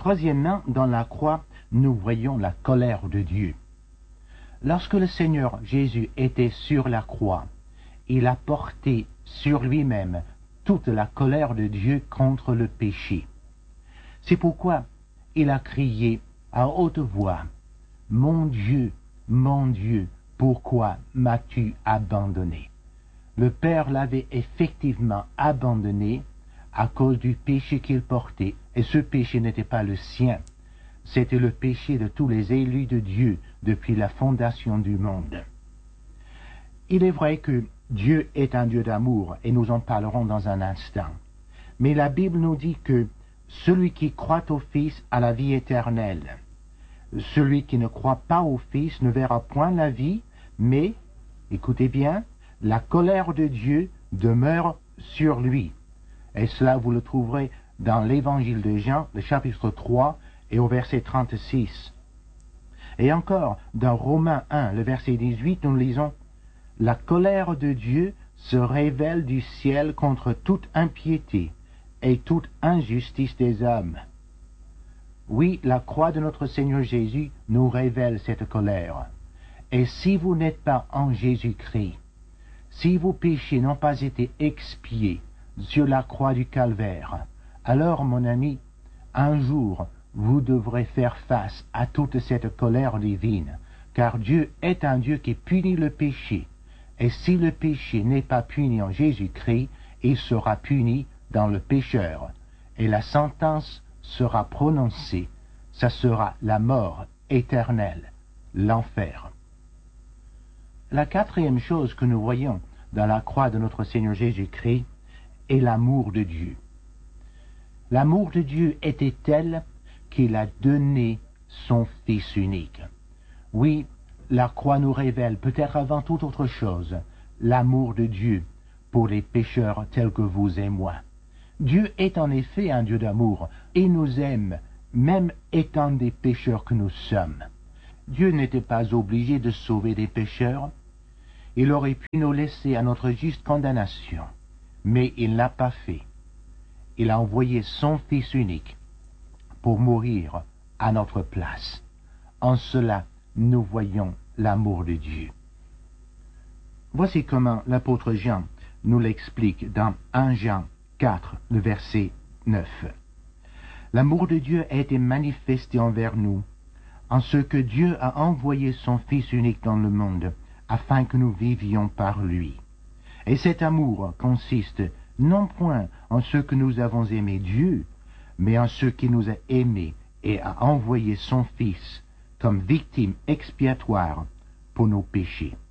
Troisièmement, dans la croix, nous voyons la colère de Dieu. Lorsque le Seigneur Jésus était sur la croix, il a porté sur lui-même toute la colère de Dieu contre le péché. C'est pourquoi il a crié à haute voix, « Mon Dieu, pourquoi m'as-tu abandonné ?» Le Père l'avait effectivement abandonné à cause du péché qu'il portait, et ce péché n'était pas le sien. C'était le péché de tous les élus de Dieu depuis la fondation du monde. Il est vrai que Dieu est un Dieu d'amour, et nous en parlerons dans un instant. Mais la Bible nous dit que celui qui croit au Fils a la vie éternelle. Celui qui ne croit pas au Fils ne verra point la vie, mais, écoutez bien, la colère de Dieu demeure sur lui. Et cela, vous le trouverez dans l'évangile de Jean, le chapitre 3, et au verset 36. Et encore, dans Romains 1, le verset 18, nous lisons « La colère de Dieu se révèle du ciel contre toute impiété et toute injustice des hommes. » Oui, la croix de notre Seigneur Jésus nous révèle cette colère. Et si vous n'êtes pas en Jésus-Christ, si vos péchés n'ont pas été expiés sur la croix du calvaire, alors, mon ami, un jour, vous devrez faire face à toute cette colère divine, car Dieu est un Dieu qui punit le péché. Et si le péché n'est pas puni en Jésus-Christ, il sera puni dans le pécheur. Et la sentence sera prononcée. Ça sera la mort éternelle, l'enfer. La quatrième chose que nous voyons dans la croix de notre Seigneur Jésus-Christ est l'amour de Dieu. L'amour de Dieu était tel qu'il a donné son Fils unique. Oui, la croix nous révèle, peut-être avant toute autre chose, l'amour de Dieu pour les pécheurs tels que vous et moi. Dieu est en effet un Dieu d'amour et nous aime, même étant des pécheurs que nous sommes. Dieu n'était pas obligé de sauver des pécheurs. Il aurait pu nous laisser à notre juste condamnation, mais il ne l'a pas fait. Il a envoyé son Fils unique pour mourir à notre place. En cela, nous voyons l'amour de Dieu. Voici comment l'apôtre Jean nous l'explique dans 1 Jean 4, le verset 9. L'amour de Dieu a été manifesté envers nous, en ce que Dieu a envoyé son Fils unique dans le monde, afin que nous vivions par lui. Et cet amour consiste non point en ce que nous avons aimé Dieu, mais en ce qui nous a aimés et a envoyé son Fils comme victime expiatoire pour nos péchés.